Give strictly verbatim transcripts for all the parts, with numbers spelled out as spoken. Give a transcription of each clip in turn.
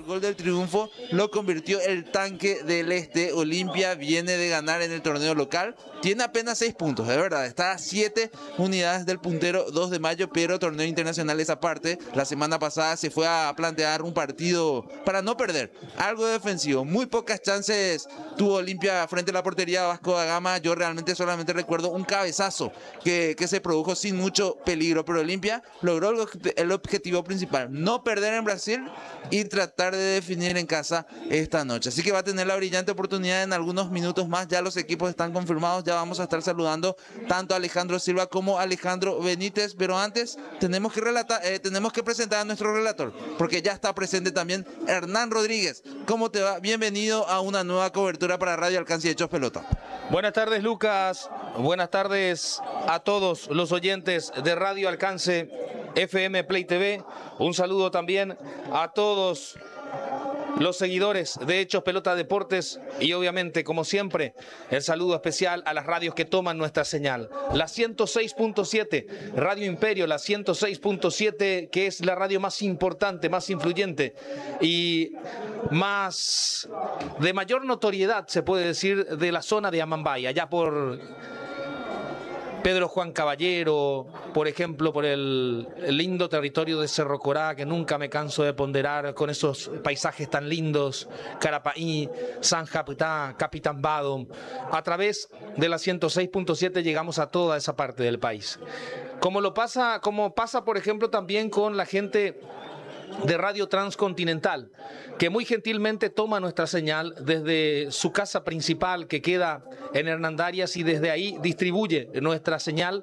gol del triunfo lo convirtió el tanque del Este. Olimpia viene de ganar en el torneo local, tiene apenas seis puntos, de verdad, está a siete unidades del puntero dos de mayo, pero torneo internacional esa parte. La semana pasada se fue a plantear un partido para no perder, algo defensivo, muy pocas chances tuvo Olimpia frente a la portería Vasco da Gama. Yo realmente solamente recuerdo un cabezazo que, que se produjo sin mucho peligro, pero Olimpia logró el, el objetivo principal, no perder en Brasil y tratar de definir en casa esta noche. Así que va a tener la brillante oportunidad en algunos minutos más. Ya los equipos están confirmados, ya vamos a estar saludando tanto a Alejandro Silva como a Alejandro Benítez, pero antes tenemos que relatar, eh, tenemos que presentar a nuestro relator, porque ya está presente también Hernán Rodríguez. ¿Cómo te va? Bienvenido a una nueva cobertura para Radio Alcance y Hechos Pelota. Buenas tardes, Lucas. Buenas tardes a todos los oyentes de Radio Alcance F M Play T V. Un saludo también a todos los seguidores de Hechos Pelota Deportes y obviamente, como siempre, el saludo especial a las radios que toman nuestra señal. La ciento seis punto siete, Radio Imperio, la ciento seis punto siete, que es la radio más importante, más influyente y más de mayor notoriedad, se puede decir, de la zona de Amambay, allá por Pedro Juan Caballero, por ejemplo, por el, el lindo territorio de Cerro Corá, que nunca me canso de ponderar, con esos paisajes tan lindos, Carapaí, San Japitá, Capitán Bado. A través de la ciento seis punto siete llegamos a toda esa parte del país. Como lo pasa, como pasa, por ejemplo, también con la gente de Radio Transcontinental, que muy gentilmente toma nuestra señal desde su casa principal, que queda en Hernandarias, y desde ahí distribuye nuestra señal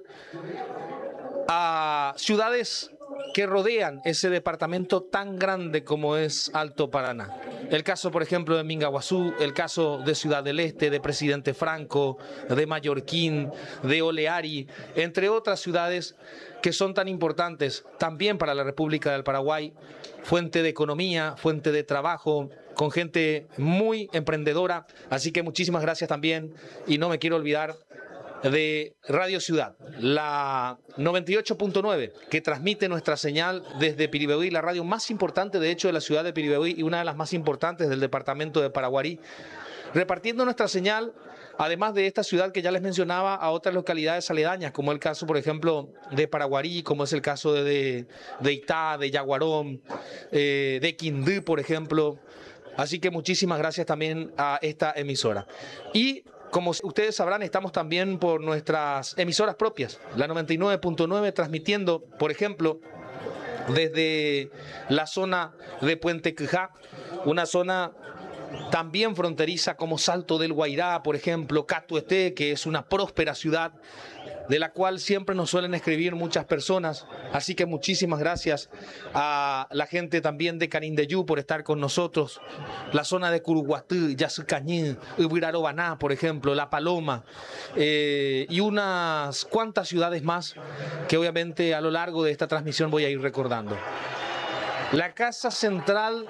a ciudades que rodean ese departamento tan grande como es Alto Paraná. El caso, por ejemplo, de Mingaguazú, el caso de Ciudad del Este, de Presidente Franco, de Mallorquín, de Oleari, entre otras ciudades que son tan importantes también para la República del Paraguay, fuente de economía, fuente de trabajo, con gente muy emprendedora. Así que muchísimas gracias también, y no me quiero olvidar de Radio Ciudad, la noventa y ocho punto nueve, que transmite nuestra señal desde Piribebuy, la radio más importante de hecho de la ciudad de Piribebuy y una de las más importantes del departamento de Paraguarí, repartiendo nuestra señal, además de esta ciudad que ya les mencionaba, a otras localidades aledañas, como el caso, por ejemplo, de Paraguarí, como es el caso de, de, de Itá, de Yaguarón, eh, de Quindú, por ejemplo. Así que muchísimas gracias también a esta emisora. Y como ustedes sabrán, estamos también por nuestras emisoras propias, la noventa y nueve punto nueve, transmitiendo, por ejemplo, desde la zona de Puente Quijá, una zona también fronteriza como Salto del Guairá, por ejemplo, Catueté, que es una próspera ciudad de la cual siempre nos suelen escribir muchas personas. Así que muchísimas gracias a la gente también de Canindeyú por estar con nosotros. La zona de Curuguatú, Yasucañí, Ubirarobaná, por ejemplo, La Paloma, eh, y unas cuantas ciudades más que obviamente a lo largo de esta transmisión voy a ir recordando. La casa central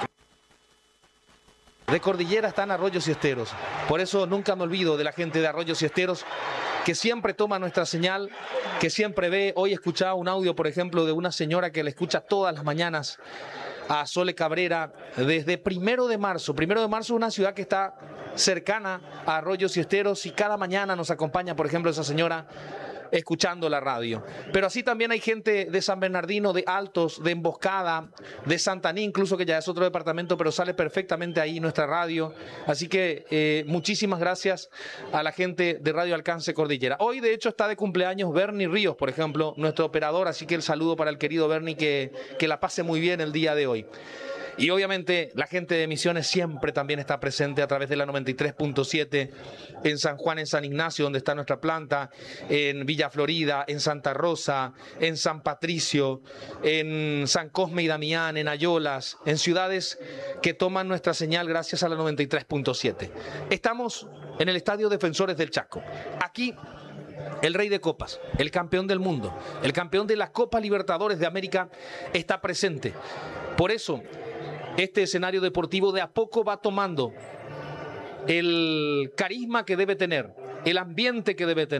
de Cordillera está en Arroyos y Esteros. Por eso nunca me olvido de la gente de Arroyos y Esteros, que siempre toma nuestra señal, que siempre ve. Hoy escuchaba un audio, por ejemplo, de una señora que le escucha todas las mañanas a Sole Cabrera desde primero de marzo. Primero de marzo es una ciudad que está cercana a Arroyos y Esteros, y cada mañana nos acompaña, por ejemplo, esa señora escuchando la radio. Pero así también hay gente de San Bernardino, de Altos, de Emboscada, de Santaní, incluso, que ya es otro departamento, pero sale perfectamente ahí nuestra radio. Así que eh, muchísimas gracias a la gente de Radio Alcance Cordillera. Hoy, de hecho, está de cumpleaños Bernie Ríos, por ejemplo, nuestro operador, así que el saludo para el querido Bernie, que, que la pase muy bien el día de hoy. Y obviamente la gente de Misiones siempre también está presente a través de la noventa y tres punto siete en San Juan, en San Ignacio, donde está nuestra planta, en Villa Florida, en Santa Rosa, en San Patricio, en San Cosme y Damián, en Ayolas, en ciudades que toman nuestra señal gracias a la noventa y tres punto siete. Estamos en el Estadio Defensores del Chaco. Aquí el rey de copas, el campeón del mundo, el campeón de la Copa Libertadores de América está presente. Por eso este escenario deportivo de a poco va tomando el carisma que debe tener, el ambiente que debe tener.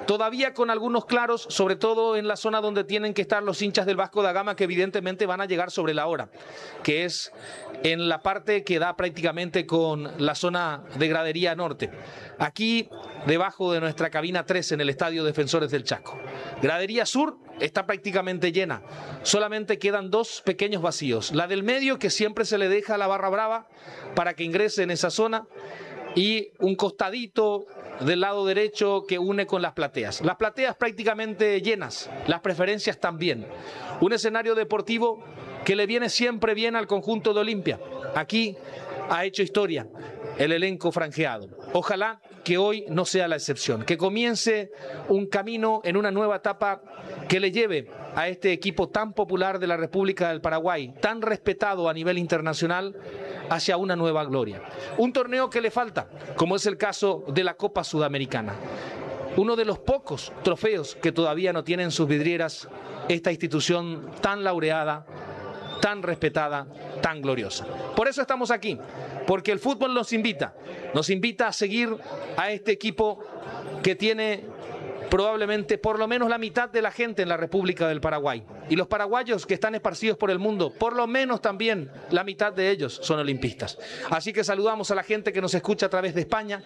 todavía con algunos claros, sobre todo en la zona donde tienen que estar los hinchas del Vasco da Gama, que evidentemente van a llegar sobre la hora, que es en la parte que da prácticamente con la zona de gradería norte. Aquí, debajo de nuestra cabina tres en el Estadio Defensores del Chaco. Gradería sur está prácticamente llena. Solamente quedan dos pequeños vacíos. La del medio, que siempre se le deja a la barra brava para que ingrese en esa zona, y un costadito del lado derecho que une con las plateas. Las plateas prácticamente llenas, las preferencias también. Un escenario deportivo que le viene siempre bien al conjunto de Olimpia. Aquí ha hecho historia el elenco franjeado. Ojalá que hoy no sea la excepción, que comience un camino en una nueva etapa que le lleve a este equipo tan popular de la República del Paraguay, tan respetado a nivel internacional, hacia una nueva gloria. Un torneo que le falta, como es el caso de la Copa Sudamericana. Uno de los pocos trofeos que todavía no tiene en sus vidrieras esta institución tan laureada, tan respetada, tan gloriosa. Por eso estamos aquí, porque el fútbol nos invita, nos invita a seguir a este equipo que tiene probablemente por lo menos la mitad de la gente en la República del Paraguay. Y los paraguayos que están esparcidos por el mundo, por lo menos también la mitad de ellos son olimpistas. Así que saludamos a la gente que nos escucha a través de España,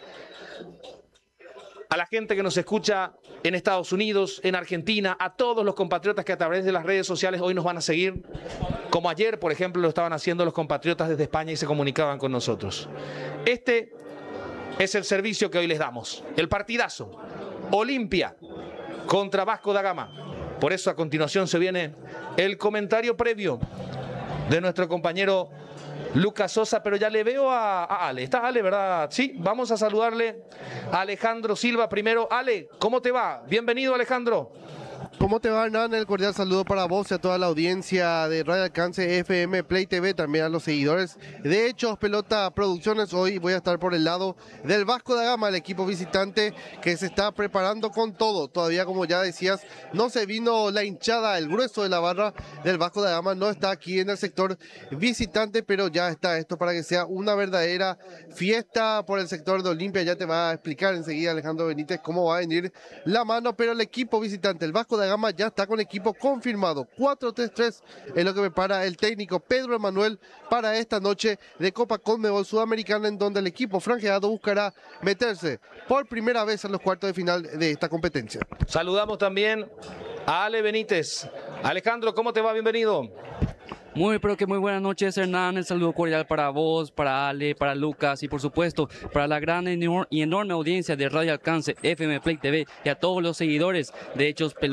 a la gente que nos escucha en Estados Unidos, en Argentina, a todos los compatriotas que a través de las redes sociales hoy nos van a seguir, como ayer, por ejemplo, lo estaban haciendo los compatriotas desde España y se comunicaban con nosotros. Este es el servicio que hoy les damos, el partidazo. Olimpia contra Vasco da Gama. Por eso a continuación se viene el comentario previo de nuestro compañero Lucas Sosa, pero ya le veo a, a Ale. ¿Está Ale, verdad? Sí, vamos a saludarle a Alejandro Silva primero. Ale, ¿cómo te va? Bienvenido, Alejandro. ¿Cómo te va, Hernán? El cordial saludo para vos y a toda la audiencia de Radio Alcance F M Play T V, también a los seguidores de Hechos Pelota Producciones. Hoy voy a estar por el lado del Vasco da Gama, el equipo visitante que se está preparando con todo. Todavía, como ya decías, no se vino la hinchada, el grueso de la barra del Vasco da Gama no está aquí en el sector visitante, pero ya está esto para que sea una verdadera fiesta por el sector de Olimpia. Ya te va a explicar enseguida Alejandro Benítez cómo va a venir la mano, pero el equipo visitante, el Vasco da Gama, ya está con equipo confirmado. cuatro tres tres es lo que prepara el técnico Pedro Emanuel para esta noche de Copa Conmebol Sudamericana, en donde el equipo franjeado buscará meterse por primera vez en los cuartos de final de esta competencia. Saludamos también a Ale Benítez. Alejandro, ¿cómo te va? Bienvenido. Muy, pero que muy buenas noches, Hernán. El saludo cordial para vos, para Ale, para Lucas y por supuesto para la gran y enorme audiencia de Radio Alcance F M Play T V y a todos los seguidores de Hechos Pelota.